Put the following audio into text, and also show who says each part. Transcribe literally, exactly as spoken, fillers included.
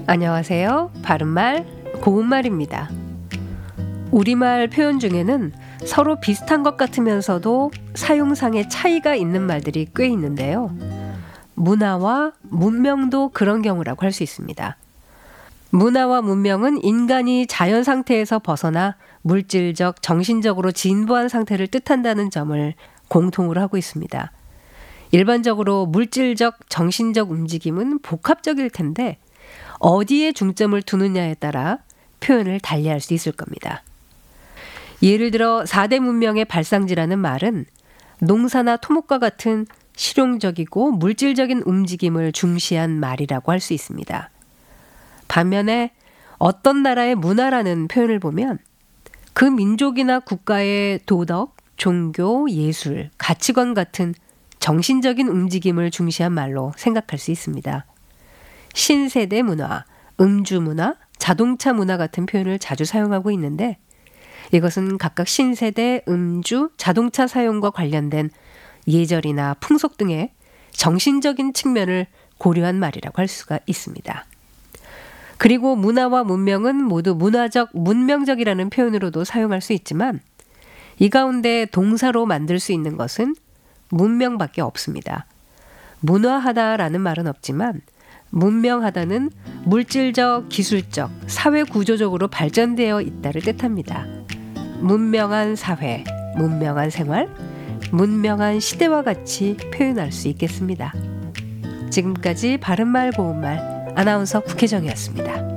Speaker 1: 안녕하세요. 바른말, 고운말입니다. 우리말 표현 중에는 서로 비슷한 것 같으면서도 사용상의 차이가 있는 말들이 꽤 있는데요. 문화와 문명도 그런 경우라고 할 수 있습니다. 문화와 문명은 인간이 자연 상태에서 벗어나 물질적, 정신적으로 진보한 상태를 뜻한다는 점을 공통으로 하고 있습니다. 일반적으로 물질적, 정신적 움직임은 복합적일 텐데 어디에 중점을 두느냐에 따라 표현을 달리할 수 있을 겁니다. 예를 들어 사 대 문명의 발상지라는 말은 농사나 토목과 같은 실용적이고 물질적인 움직임을 중시한 말이라고 할 수 있습니다. 반면에 어떤 나라의 문화라는 표현을 보면 그 민족이나 국가의 도덕, 종교, 예술, 가치관 같은 정신적인 움직임을 중시한 말로 생각할 수 있습니다. 신세대 문화, 음주 문화, 자동차 문화 같은 표현을 자주 사용하고 있는데 이것은 각각 신세대, 음주, 자동차 사용과 관련된 예절이나 풍속 등의 정신적인 측면을 고려한 말이라고 할 수가 있습니다. 그리고 문화와 문명은 모두 문화적, 문명적이라는 표현으로도 사용할 수 있지만 이 가운데 동사로 만들 수 있는 것은 문명밖에 없습니다. 문화하다라는 말은 없지만 문명하다는 물질적, 기술적, 사회 구조적으로 발전되어 있다를 뜻합니다. 문명한 사회, 문명한 생활, 문명한 시대와 같이 표현할 수 있겠습니다. 지금까지 바른말 고운말 아나운서 국혜정이었습니다.